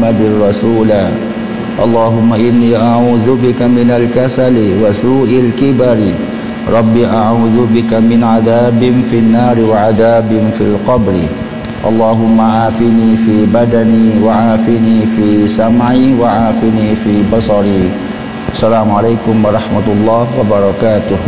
محمد رسولا اللهم إني أعوذ بك من الكسل وسوء الكبر رب أعوذ بك من عذاب في النار وعذاب في القبر اللهم عافني في بدني وعافني في سمعي وعافني في بصري السلام عليكم ورحمة الله وبركاته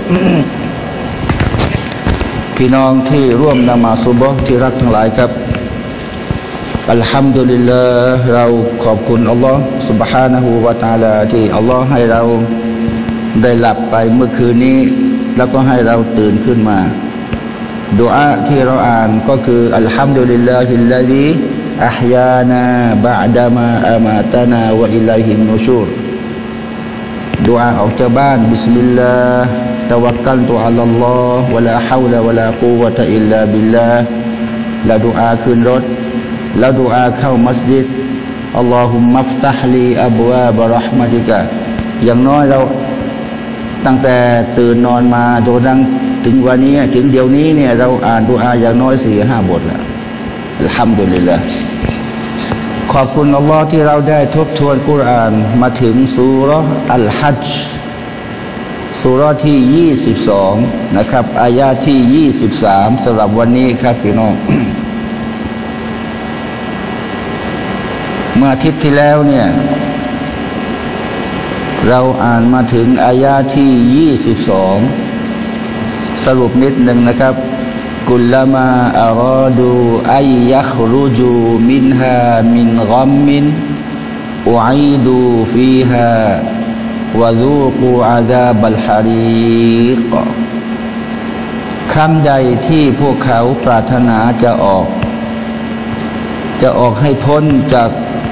พี่น้องที่ร่วมนมาซุบฮ์ที่รักทั้งหลายครับอัลฮัมดุลิลลาห์เราขอบคุณอัลลอฮ์ سبحانه และ تعالى ที่อัลลอฮ์ให้เราได้หลับไปเมื่อคืนนี้แล้วก็ให้เราตื่นขึ้นมาดุอาที่เราอ่านก็คืออัลฮัมดุลิลลาฮิลลาซีอัฮยานาบะอ์ดะมาอามาตานาวะอิลัยฮินนูชูรดุอาออกจากบ้านบิสมิลลาห์ตะวักกัลตุอัลลอฮ์วะลาฮาวละวะลากุวะตะอิลลาบิลลาห์แล้วดุอาขึ้นรถแล้วดุอาเข้ามัสยิดอัลลอฮุมมัฟตัฮลีอับวาบะเราะห์มะติกะอย่างน้อยเราตั้งแต่ตื่นนอนมาจนถึงวันนี้ถึงเดี๋ยวนี้เนี่ยเราอ่านดุอาอย่างน้อย 4-5 บทแล้วอัลฮัมดุลิลลาห์ขอบคุณอัลลอฮ์ที่เราได้ทบทวนกุรอานมาถึงซูเราะห์อัลฮัจญ์ซูเราะห์ที่22นะครับอายะห์ที่23สำหรับวันนี้ครับพี่น้อง เมื่ออาทิตย์ที่แล้วเนี่ยเราอ่านมาถึงอายะห์ที่22สรุปนิดหนึ่งนะครับกุลลามาอารอดูอัยยัครุจูมินฮามินกัมมินอุอีดูฟีฮาวะซูกูอาซาบัลฮารีกครั้งใดที่พวกเขาปรารถนาจะออกให้พ้นจาก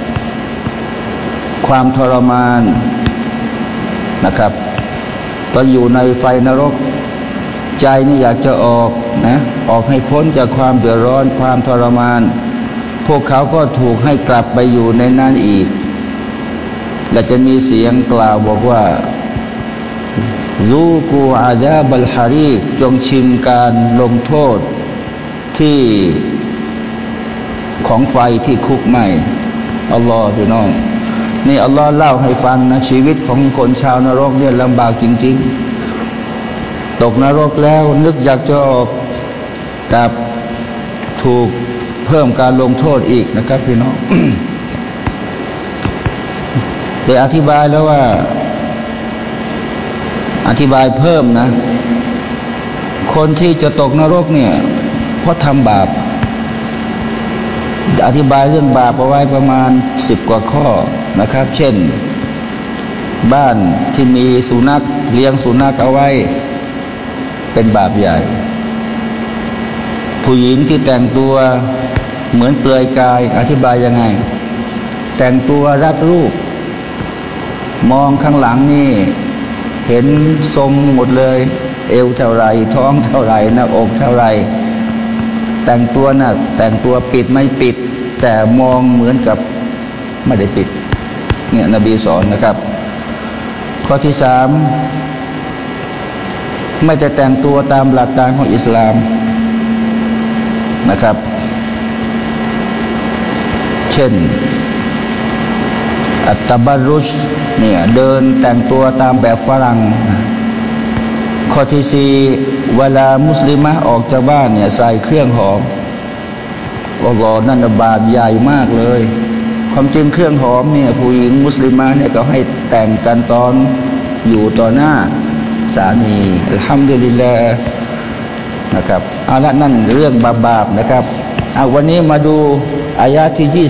ความทรมานนะครับตอนอยู่ในไฟนรกใจนี่อยากจะออกให้พ้นจากความเดือดร้อนความทรมานพวกเขาก็ถูกให้กลับไปอยู่ในนั้นอีกและจะมีเสียงกล่าวบอกว่าซูกูอาซาบัลฮารีกจงชิมการลงโทษที่ของไฟที่คุกไหม้อัลลอฮฺพี่น้องนี่อัลลอฮ์เล่าให้ฟังนะชีวิตของคนชาวนรกเนี่ยลำบากจริงๆตกนรกแล้วนึกอยากจะออกกับถูกเพิ่มการลงโทษอีกนะครับพี่น้อง ได้อธิบายแล้วว่าอธิบายเพิ่มนะคนที่จะตกนรกเนี่ยเพราะทำบาปอธิบายเรื่องบาปเอาไว้ประมาณ10 กว่าข้อนะครับเช่นบ้านที่มีสุนัขเลี้ยงสุนัขเอาไว้เป็นบาปใหญ่ผู้หญิงที่แต่งตัวเหมือนเปลือยกายอธิบายยังไงแต่งตัวรัดรูปมองข้างหลังนี่เห็นทรงหมดเลยเอวเท่าไรท้องเท่าไรหน้าอกเท่าไรแต่งตัวแต่งตัวปิดไม่ปิดแต่มองเหมือนกับไม่ได้ปิดเนี่ยนบีสอนนะครับข้อที่3ไม่จะแต่งตัวตามหลักการของอิสลามนะครับเช่นอัตตบารุชเนี่ยเดินแต่งตัวตามแบบฝรั่งข้อที่4เวลามุสลิมะออกจากบ้านเนี่ยใส่เครื่องหอมอัลลอฮ์นั่นบาปใหญ่มากเลยความจริงเครื่องหอมเนี่ยผู้หญิงมุสลิมะเนี่ยก็ให้แต่งกันตอนอยู่ต่อหน้าสามีอัลฮัมดุลิลลาห์นะครับเอาละนั่นเรื่องบาปๆนะครับวันนี้มาดูอายะห์ที่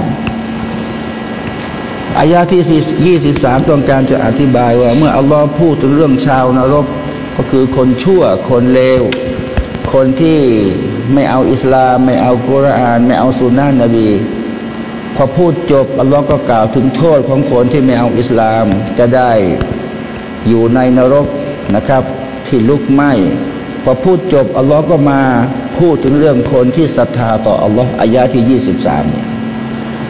23อายะห์ที่23ต้องการจะอธิบายว่าเมื่ออัลลอฮ์พูดถึงเรื่องชาวนรกก็คือคนชั่วคนเลวคนที่ไม่เอาอิสลามไม่เอากุรอานไม่เอาสุนนะนบีพอพูดจบอัลลอฮ์ก็กล่าวถึงโทษของคนที่ไม่เอาอิสลามจะได้อยู่ในนรกนะครับที่ลุกไหม้พอพูดจบอัลลอฮ์ก็มาพูดถึงเรื่องคนที่ศรัทธาต่ออัลลอฮ์อายะห์ที่23เนี่ย